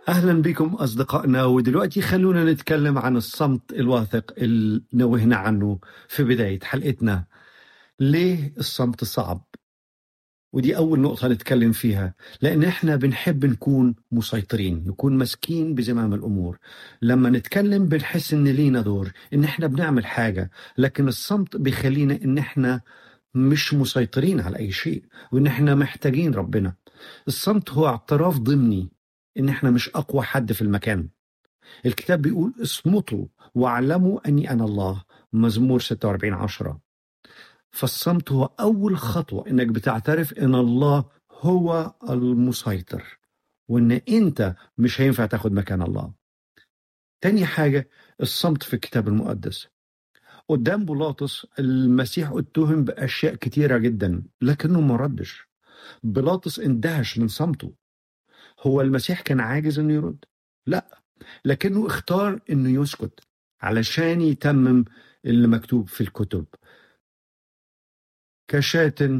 أهلا بكم أصدقائنا، ودلوقتي خلونا نتكلم عن الصمت الواثق اللي نوهنا عنه في بداية حلقتنا. ليه الصمت صعب؟ ودي أول نقطة نتكلم فيها، لأن إحنا بنحب نكون مسيطرين، نكون ماسكين بزمام الأمور. لما نتكلم بنحس إن لينا دور، إن إحنا بنعمل حاجة، لكن الصمت بيخلينا إن إحنا مش مسيطرين على أي شيء، وإن إحنا محتاجين ربنا. الصمت هو اعتراف ضمني إن إحنا مش أقوى حد في المكان. الكتاب بيقول اصمتوا واعلموا أني أنا الله، مزمور 46:10. فالصمت هو أول خطوة إنك بتعترف إن الله هو المسيطر، وإن أنت مش هينفع تاخد مكان الله. تاني حاجة، الصمت في الكتاب المقدس. قدام بيلاطس المسيح اتهم بأشياء كتيرة جدا، لكنه ما ردش. بيلاطس اندهش من صمته. هو المسيح كان عاجز إنه يرد؟ لا، لكنه اختار إنه يسكت علشان يتمم اللي مكتوب في الكتب. كشاة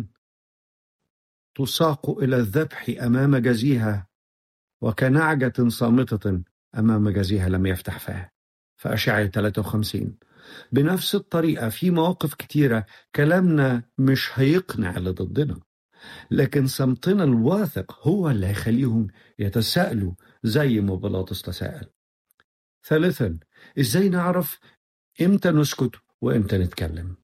تساق إلى الذبح أمام جزيها، وكنعجة صامتة أمام جزيها لم يفتح فاه. في أشعياء 53. بنفس الطريقة في مواقف كتيرة كلامنا مش هيقنع اللي ضدنا، لكن صمتنا الواثق هو اللي هيخليهم يتساءلوا زي ما بيلاطس تساءل. ثالثا، إزاي نعرف إمتى نسكت وإمتى نتكلم؟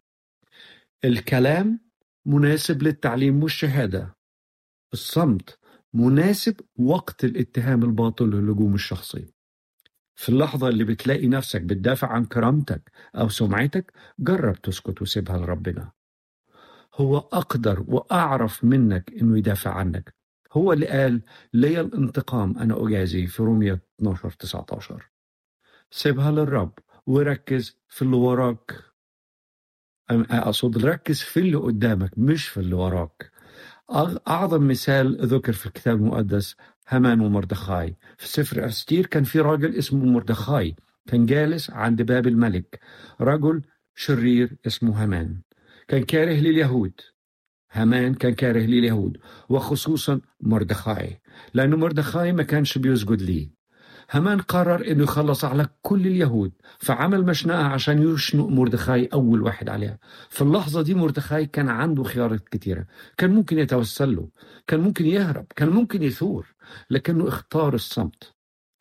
الكلام مناسب للتعليم والشهادة. الصمت مناسب وقت الاتهام الباطل والهجوم الشخصي. في اللحظة اللي بتلاقي نفسك بتدافع عن كرامتك أو سمعتك، جرب تسكت وسيبها لربنا. هو أقدر وأعرف منك إنه يدافع عنك. هو اللي قال لي الانتقام أنا أجازي في رومية 12:19. سيبها للرب وركز في اللي وراك. أقصد ركز في اللي قدامك مش في اللي وراك. أعظم مثال ذكر في الكتاب المقدس هامان ومردخاي. في سفر أستير كان في راجل اسمه مردخاي، كان جالس عند باب الملك. رجل شرير اسمه هامان، كان كاره لليهود. هامان كان كاره لليهود، وخصوصا مردخاي، لأنه مردخاي ما كانش بيسجد ليه. هامان قرر إنه يخلص على كل اليهود، فعمل مشنقة عشان يشنق مردخاي أول واحد عليها. في اللحظة دي مردخاي كان عنده خيارات كتيرة، كان ممكن يتوسل له، كان ممكن يهرب، كان ممكن يثور، لكنه اختار الصمت.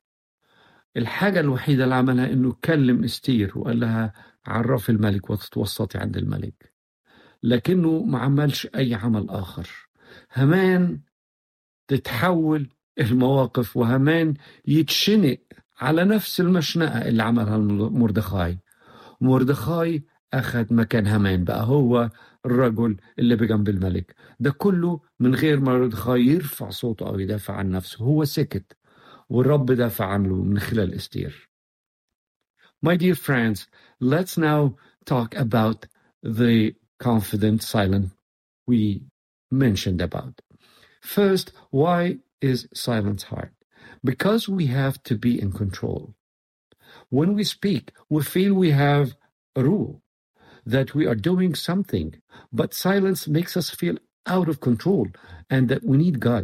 الحاجة الوحيدة اللي عملها إنه كلم استير وقال لها عرف الملك وتتوسطي عند الملك، لكنه ما عملش أي عمل آخر. هامان تتحول المواقف، وهامان يتشنق على نفس المشنقة اللي عملها مردخاي. مردخاي أخذ مكان هامان، بقى هو الرجل اللي بجنب الملك. ده كله من غير ما مردخاي يرفع صوته أو يدافع عن نفسه، هو سكت والرب دافع عنه من خلال استير. My dear friends, let's now talk about the confident silence we mentioned about. First, why is silence hard? Because we have to be in control. When we speak, we feel we have a rule, that we are doing something, but silence makes us feel out of control and that we need God.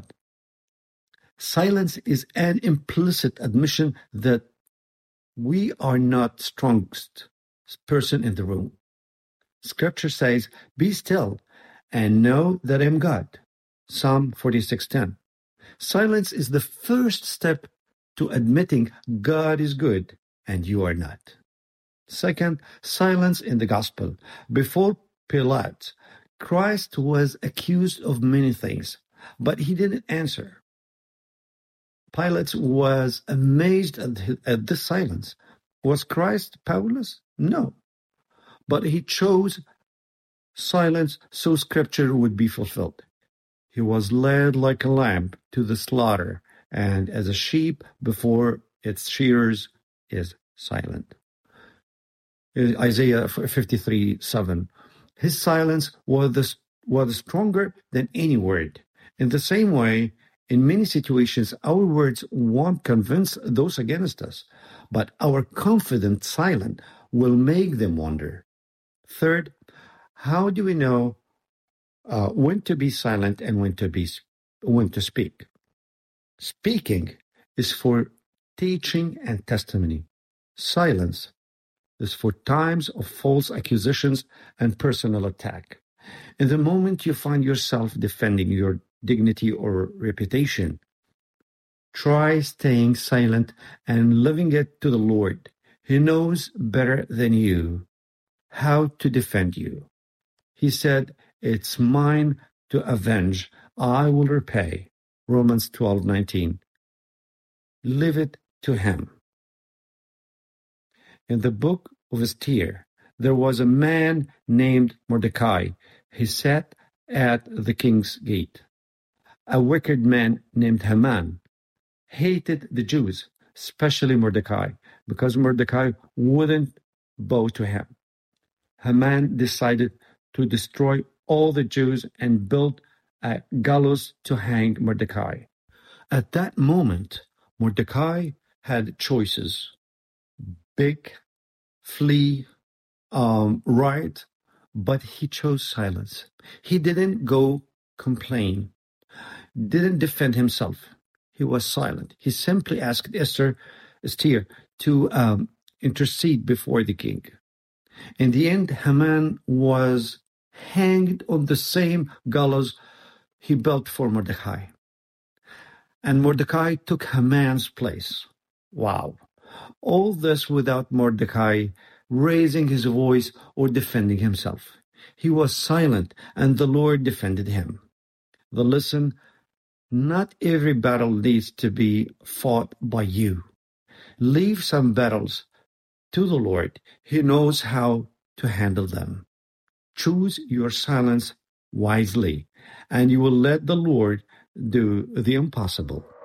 Silence is an implicit admission that we are not strongest person in the room. Scripture says, "Be still and know that I am God." Psalm 46:10. Silence is the first step to admitting God is good and you are not. Second, silence in the gospel. Before Pilate, Christ was accused of many things, but he didn't answer. Pilate was amazed at this silence. Was Christ powerless? No. But he chose silence so scripture would be fulfilled. He was led like a lamb to the slaughter, and as a sheep before its shearers is silent. Isaiah 53:7. His silence was stronger than any word. In the same way, in many situations, our words won't convince those against us, but our confident silence will make them wonder. Third, how do we know when to be silent and when to speak? Speaking is for teaching, and testimony. Silence is for times of false accusations and personal attack. In the moment you find yourself defending your dignity or reputation, try staying silent and leaving it to the Lord. He knows better than you how to defend you. He said, "It's mine to avenge. I will repay." Romans 12:19. Leave it to him. In the book of Esther, there was a man named Mordecai. He sat at the king's gate. A wicked man named Haman hated the Jews, especially Mordecai, because Mordecai wouldn't bow to him. Haman decided to destroy all the Jews and build a gallows to hang Mordecai. At that moment, Mordecai had choices: beg, flee, riot, but he chose silence. He didn't go complain, didn't defend himself. He was silent. He simply asked Esther to intercede before the king. In the end, Haman was hanged on the same gallows he built for Mordecai. And Mordecai took Haman's place. Wow. All this without Mordecai raising his voice or defending himself. He was silent, and the Lord defended him. The lesson: not every battle needs to be fought by you. Leave some battles to the Lord. He knows how to handle them. Choose your silence wisely, and you will let the Lord do the impossible.